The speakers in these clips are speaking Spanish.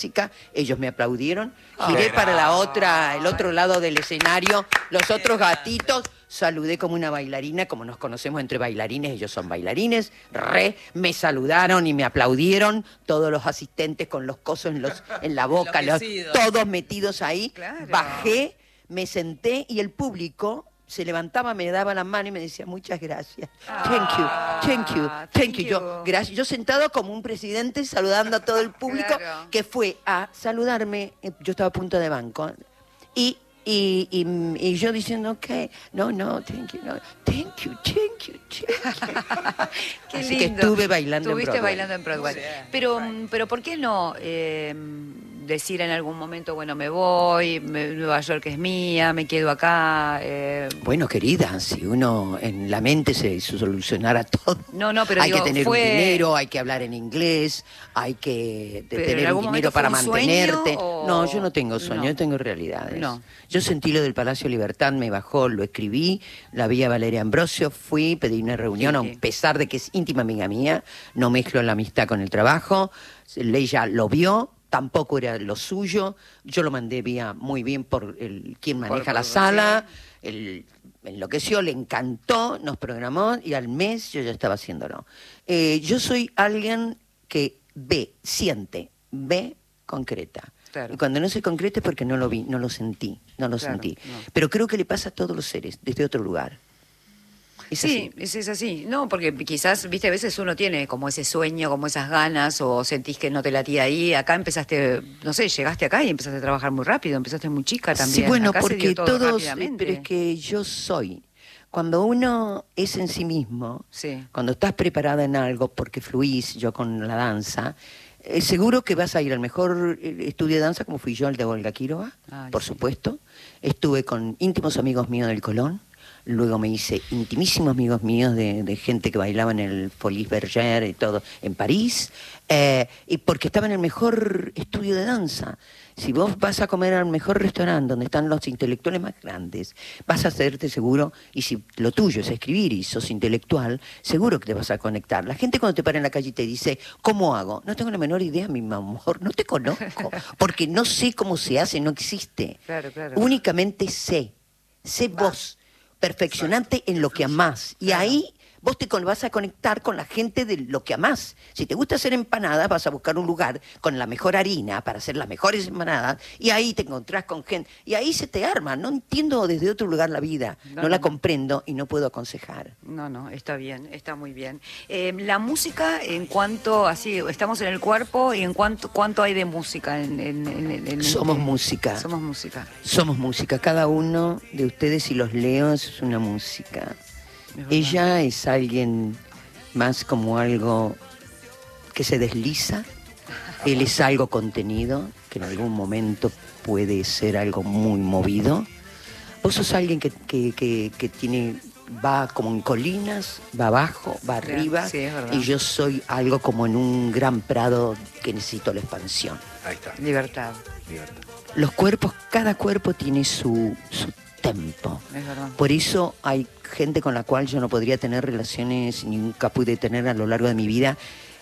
ellos me aplaudieron, giré para el otro lado del escenario, los otros gatitos, saludé como una bailarina, como nos conocemos entre bailarines, ellos son bailarines, me saludaron y me aplaudieron, todos los asistentes con los cosos en la boca, todos metidos ahí, bajé, me senté y el público se levantaba, me daba la mano y me decía, muchas gracias. Thank you. Yo sentado como un presidente saludando a todo el público, que fue a saludarme, yo estaba a punto de banco, y yo diciendo, ok, thank you. Qué Así lindo. que estuve bailando Estuviste en Broadway. bailando en Broadway. Sí. Pero ¿por qué no decir en algún momento, bueno, me voy, Nueva York es mía, me quedo acá? Bueno, querida, si uno en la mente se solucionara todo, No, pero hay digo, que tener un dinero, hay que hablar en inglés, hay que tener un dinero para mantenerte. No, yo no tengo sueño, yo tengo realidades. No. Yo sentí lo del Palacio Libertad, me bajó, lo escribí, la vi a Valeria Ambrosio, fui, pedí una reunión, a pesar de que es íntima amiga mía, no mezclo la amistad con el trabajo, ella lo vio, tampoco era lo suyo, yo lo mandé muy bien por quien maneja la sala, enloqueció, le encantó, nos programó y al mes yo ya estaba haciéndolo. Yo soy alguien que siente, concreta. Claro. Y cuando no se concreta es porque no lo vi, no lo sentí. No. Pero creo que le pasa a todos los seres, desde otro lugar. Es así. No, porque quizás, viste, a veces uno tiene como ese sueño, como esas ganas, o sentís que no te latía ahí. Acá empezaste, no sé, llegaste acá y empezaste a trabajar muy rápido, empezaste muy chica también. Sí, bueno, acá porque todos, pero es que yo soy. Cuando uno es en sí mismo, cuando estás preparada en algo, porque fluís, yo con la danza, seguro que vas a ir al mejor estudio de danza, como fui yo, el de Olga Quiroga, por supuesto. Estuve con íntimos amigos míos del Colón. Luego me hice intimísimos amigos míos de gente que bailaba en el Folies Bergère y todo, en París, y porque estaba en el mejor estudio de danza. Si vos vas a comer al mejor restaurante donde están los intelectuales más grandes, vas a hacerte seguro, y si lo tuyo es escribir y sos intelectual, seguro que te vas a conectar. La gente cuando te para en la calle y te dice, ¿cómo hago? No tengo la menor idea, mi amor, no te conozco, porque no sé cómo se hace, no existe. Claro. Únicamente sé vos. Perfeccionante en lo que amás. Y ahí vos te vas a conectar con la gente de lo que amás. Si te gusta hacer empanadas, vas a buscar un lugar con la mejor harina para hacer las mejores empanadas, y ahí te encontrás con gente. Y ahí se te arma. No entiendo desde otro lugar la vida. No la comprendo y no puedo aconsejar. No, está bien, está muy bien. La música, en cuanto, así, estamos en el cuerpo, y en cuánto hay de música Somos música. Somos música. Cada uno de ustedes, si los leo, es una música. Ella es alguien más como algo que se desliza. Él es algo contenido, que en algún momento puede ser algo muy movido. Vos sos alguien que va como en colinas, va abajo, va arriba, y yo soy algo como en un gran prado que necesito la expansión. Ahí está. Libertad. Los cuerpos, cada cuerpo tiene su tempo. Es verdad. Por eso hay gente con la cual yo no podría tener relaciones, nunca pude tener a lo largo de mi vida,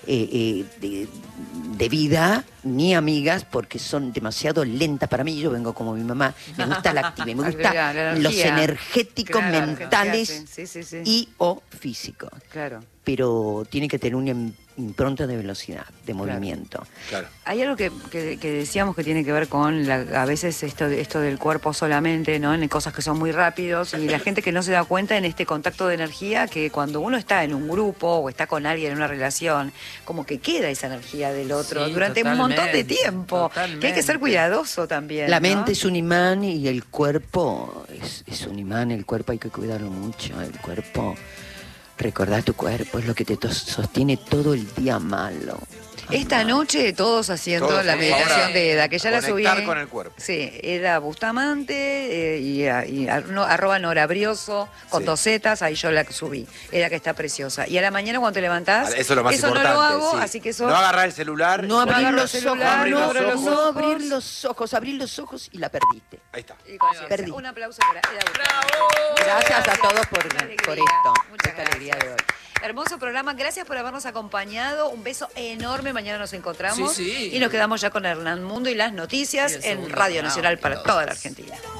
de vida, ni amigas, porque son demasiado lentas para mí. Yo vengo como mi mamá, me gusta la actividad, me gusta los energéticos, mentales y o físicos. Claro. Pero tiene que tener una impronta de velocidad, de movimiento. Claro. Hay algo que decíamos que tiene que ver con a veces esto del cuerpo solamente, ¿no? En cosas que son muy rápidos, y la gente que no se da cuenta en este contacto de energía, que cuando uno está en un grupo o está con alguien en una relación, como que queda esa energía del otro durante un montón de tiempo. Que hay que ser cuidadoso también. La mente es un imán y el cuerpo es un imán. El cuerpo hay que cuidarlo mucho. El cuerpo, recordá tu cuerpo, es lo que te sostiene todo el día malo. Esta noche todos haciendo la meditación de Eda, que ya la subí. Conectar con el cuerpo. Sí, Eda Bustamante y arroba Nora Brioso con 2 zetas, ahí yo la subí. Eda, que está preciosa. Y a la mañana cuando te levantás, eso es lo más importante. No lo hago, así que eso... No agarrar el celular. No abrir los ojos, abrir los ojos y la perdiste. Ahí está. Perdí. Un aplauso para Eda Bustamante. Gracias a todos por esto. Muchas alegría de hoy. Hermoso programa, gracias por habernos acompañado. Un beso enorme, mañana nos encontramos Sí, sí. y nos quedamos ya con Hernán Mundo y las noticias Y el en segundo Radio programa, Nacional para todos. toda la Argentina.